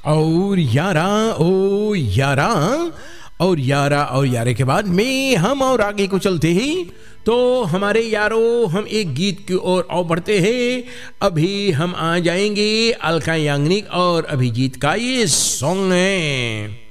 और यारा ओ यारा और यारे के बाद में हम और आगे को चलते ही तो हमारे यारों हम एक गीत की ओर और बढ़ते हैं। अभी हम आ जाएंगे अलका याग्निक और अभिजीत का ये सॉन्ग है।